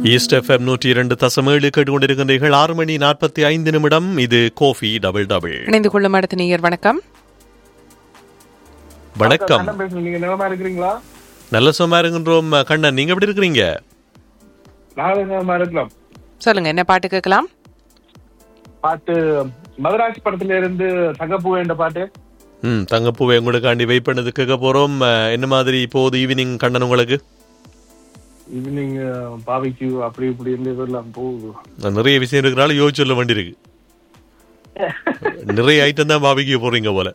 East FM 102.7 கேட்டுக்கொண்டிருக்கின்றீர்கள். 6:45. இது Kofi double double. இணைந்து கொள்ளும் அடுத்த நேயர். வணக்கம். வணக்கம். நீங்க நலமா இருக்கிறீங்களா? நல்ல சும்மா இருக்கின்றோம். கண்ணன், நீங்க எப்படி இருக்கிறீங்க? நானும் நலமா இருக்கலாம். சொல்லுங்க, என்ன பாட்டு கேட்கலாம்? பாட்டு மதராசி படத்துல இருந்து தங்கப்பூ என்ற பாட்டு. தங்கப்பூவை உங்களுக்காண்டி வெயிட் பண்ணது கேட்க போறோம். என்ன மாதிரி போகுது ஈவினிங் கண்ணன் உங்களுக்கு? ஈவினிங் பாபிக்யூ அப்படி இப்படி எல்லாம் போகுது. நிறைய விஷயம் இருக்கிறனால யோசிச்சு சொல்ல வேண்டி இருக்கு. நிறைய ஐட்டம் தான் பாபிக்யூ போறீங்க போல.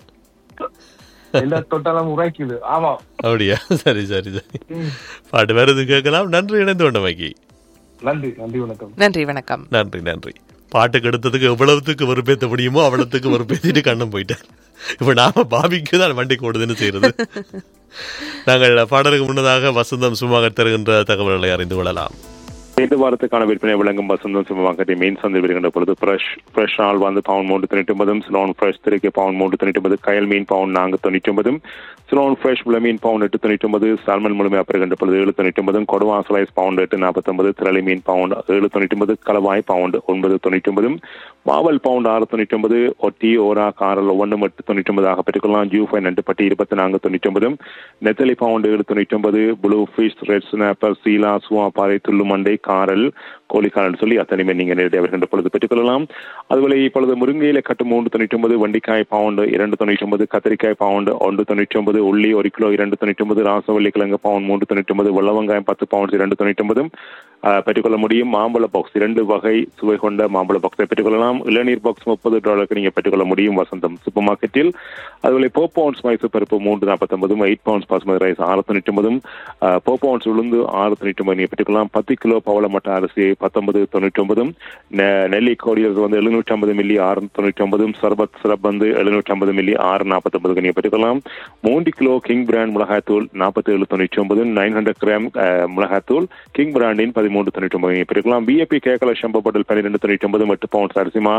எல்லா தொட்டாலும் உரைக்குது. ஆமா, அப்படியா? சரி சரி சரி. பாட்டு வேறது கேட்கலாம். நன்றி, இணைந்து கொண்டமைக்கு நன்றி. நன்றி, வணக்கம். நன்றி, வணக்கம். நன்றி நன்றி. பாட்டுக்கு எடுத்ததுக்கு எவ்வளவுக்கு வெறுப்பேற்ற முடியுமோ அவ்வளவுக்கு வெறுப்பேற்றிட்டு கண்ணன் போயிட்டார். இப்ப நாம பாபிக்கு தான் வண்டிக்கு ஓடுதுன்னு செய்யறது. நாங்கள் பாடலுக்கு முன்னதாக வசந்தம் சுமாகத் தருகின்ற தகவல்களை அறிந்து கொள்ளலாம். இந்த வாரத்துக்கான விற்பனை விளங்கும் வசந்தம் சுமமாக்கத்தை மெயின் சந்தை வருகின்ற பொழுது ஃப்ரெஷ் ஆள் வந்து பவுன் 399, சிலோன் ஃப்ரெஷ் திரைக்கு பவுன் 399, கயல் மீன் பவுன் 499, சிலோன் ஃப்ரெஷ் முளை மீன் பவுன் 899, சால்மன் முழுமையாக பெறுகின்ற பொழுது 799, கொடுவா ஸ்லைஸ் பவுண்ட் 849, திரளி மீன் பவுண்ட் 799, கலவாய் பவுண்ட் 999, மாவல் பவுண்ட் 699, ஒட்டி ஓரா காரல் ஒவ்வொன்றும் 899 பெற்றுக்கொள்ளலாம். ஜூஃபை நண்டுப்பட்டி 2499, நெத்தலி bound 799, blue fish, red snapper, சீலா, சுவா பாறை, துள்ளு மண்டை, காரல், கோழிக்காரல் சொல்லி அத்தனையுமே நீங்கள் நேரடியாக வருகின்ற பொழுது பெற்றுக்கொள்ளலாம். அதுபோல இப்பொழுது முருங்கையில கட்டு 399, வண்டிக்காய் பவுண்ட் 299, கத்திரிக்காய் பவுண்ட் 199, உள்ளி 1 கிலோ 299, ராசவள்ளி கிழங்கு பவுண்ட் 399, வெள்ளவங்காயம் 10 பவுண்ட் 299 பெற்றுக்கொள்ள முடியும். மாம்பழ பாக்ஸ் 2 வகை சுவை கொண்ட மாம்பழ பாக்ஸை பெற்றுக்கொள்ளலாம். இளநீர் பாக்ஸ் $30 நீங்கள் பெற்றுக்கொள்ள முடியும் வசந்தம் சூப்பர் மார்க்கெட்டில். அதுபோல 4 பவுண்ட்ஸ் மைசூர் பருப்பு 349, 8 பவுண்ட்ஸ் பாஸ்மதி ரைஸ் 699, 4 பவுண்ட்ஸ் உளுந்து 699 நீங்கள் பெற்றுக்கொள்ளலாம். 10 கிலோ பவளமட்ட அரிசி 1999, நெல்லி கோடியர் வந்து 750 மில்லி 699, சர்பத் சிரப் வந்து 750 மில்லி 649 நீங்கள் பெற்றுக்கொள்ளலாம். 3 கிலோ கிங் பிராண்ட் மிளகாய்த்தூள் 4799, 900 கிராம் மிளகாய்த்தூள் கிங் பிராண்டின் 1399 நீங்கள் பெற்றுக்கலாம். பிஏபி கேக்கல ஷம்பு பாட்டில் 1299, 8 பவுண்ட்ஸ் அரிசிமா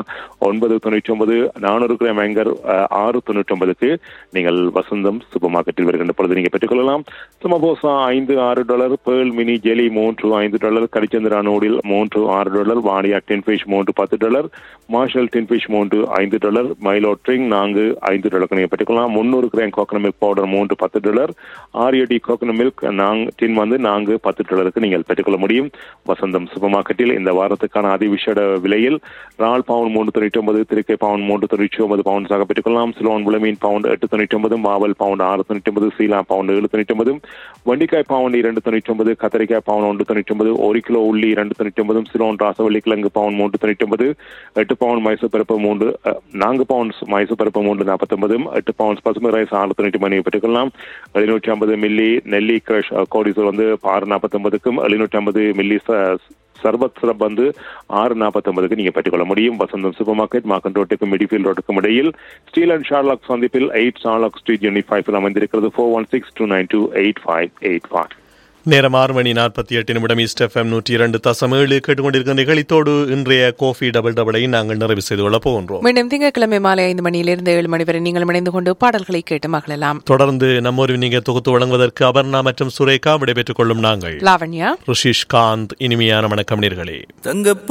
999, 400 கிராம் ஆங்கர் 699க்கு நீங்கள் வசந்தம் சூப்பர் மார்க்கெட்டில் வருகின்ற பொழுது நீங்கள் பெற்றுக்கொள்ளலாம். Samosa $5-6, pearl mini jelly $3-5, கரிச்சந்திரா நூடில் $3-6, Wadia டின் ஃபிஷ் $10, மார்ஷல் டின் ஃபிஷ் $5, மைலோ ட்ரிங் $5 நீங்கள் பெற்றுக்கலாம். 300 gram coconut milk powder $10, ஆரியடி coconut milk டின் வந்து $10 நீங்கள் பெற்றுக்கொள்ள முடியும் வசந்தம் சூப்பர் மார்க்கெட்டில். இந்த வாரத்துக்கான அதிவிசேட விலையில் ரால் பவுண்ட் 399, திருக்கை பவுண்ட் 399 பவுண்ட்ஸாக பெற்றுக்கொள்ளலாம். சிலோன் விளமீன் பவுண்ட் 899, மாவல் பவுண்ட் 699, சீலா பவுண்ட் 799, வண்டிக்காய் பவுண்ட் 299, கத்திரிக்காய் பவுண்ட் 199, 1 கிலோ உள்ளி 299, சிலோன் ராசவள்ளி கிழங்கு பவுண்ட் 399, 8 பவுண்ட் மைசூர் பருப்பு 4 பவுண்ட்ஸ் மைசூர் பருப்பு 349, 8 பவுண்ட்ஸ் பசுமை ரைஸ் 699 பெற்றுக்கொள்ளலாம். 750 மில்லி நெல்லி கிரஷ் கோடிசூர் வந்து 649க்கும், 750 மில்லி சர்பத் சிரப் வந்து 649க்கு நீங்கள் பெற்றுக்கொள்ள முடியும் வசந்தம் சூப்பர் மார்க்கெட். மார்க்கன் ரோட்டுக்கும் மிடிஃபீல்ட் ரோட்டுக்கும் இடையில் ஸ்டீல் அண்ட் ஷார்லாக் சந்திப்பில் 8 ஷார்லாக் ஸ்ட்ரீட் யூனிட் 5 அமைந்திருக்கிறது. 4162928585. நேரம் 6:48. ஈஸ்ட் எஃப்எம் 102.7 கேட்டுக்கொண்டிருக்கிற நிகழ்ச்சியோடு இன்றைய கோஃபி டபுள் டபுளை நாங்கள் நிறைவு செய்து கொள்ள போகின்றோம். மீண்டும் திங்கட்கிழமை மாலை 5 மணியிலிருந்து 7 மணி வரை நீங்கள் இணைந்து கொண்டு பாடல்களை கேட்டு மகிழலாம். தொடர்ந்து நம்மொரு நீங்கள் தொகுத்து வழங்குவதற்கு அபர்ணா மற்றும் சுரேகா விடைபெற்றுக் கொள்ளும் நாங்கள் லாவண்யா, ருஷிஷ் காந்த். இனிமையான வணக்கம் நேயர்களே.